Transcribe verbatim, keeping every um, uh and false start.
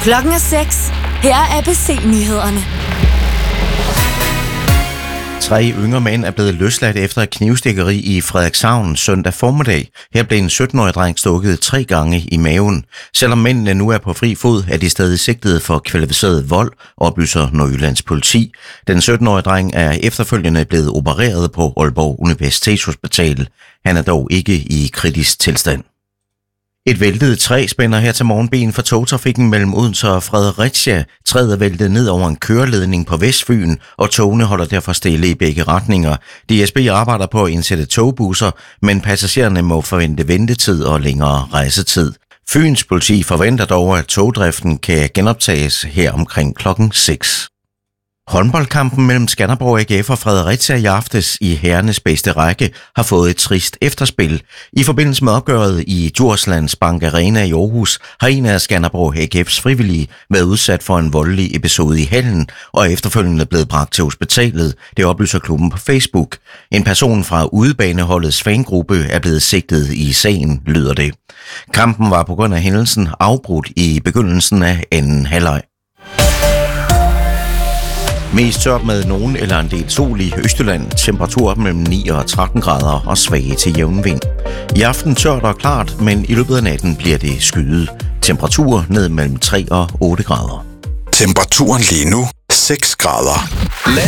Klokken er seks. Her er A B C-nyhederne. Tre yngre mænd er blevet løsladt efter et knivstikkeri i Frederikshavn søndag formiddag. Her blev en sytten-årig dreng stukket tre gange i maven. Selvom mændene nu er på fri fod, er de stadig sigtet for kvalificeret vold, oplyser Nordjyllands politi. Den sytten-årige dreng er efterfølgende blevet opereret på Aalborg Universitetshospital. Han er dog ikke i kritisk tilstand. Et væltet træ spænder her til morgen ben for togtrafikken mellem Odense og Fredericia. Træet er væltet ned over en køreledning på Vestfyn, og togene holder derfor stille i begge retninger. D S B arbejder på at indsætte togbusser, men passagererne må forvente ventetid og længere rejsetid. Fyns politi forventer dog, at togdriften kan genoptages her omkring klokken seks. Håndboldkampen mellem Skanderborg A G F og Fredericia i aftes i herrenes bedste række har fået et trist efterspil. I forbindelse med opgøret i Djurslands Bank Arena i Aarhus har en af Skanderborg A G F's frivillige været udsat for en voldelig episode i hallen og er efterfølgende blevet bragt til hospitalet. Det oplyser klubben på Facebook. En person fra udebaneholdets fangruppe er blevet sigtet i sagen, lyder det. Kampen var på grund af hændelsen afbrudt i begyndelsen af anden halvleg. Mest tørt med nogen eller en del sol i Østjylland. Temperatur mellem ni og tretten grader og svage til jævn vind. I aften tørt og klart, men i løbet af natten bliver det skyet. Temperatur ned mellem tre og otte grader. Temperaturen lige nu seks grader.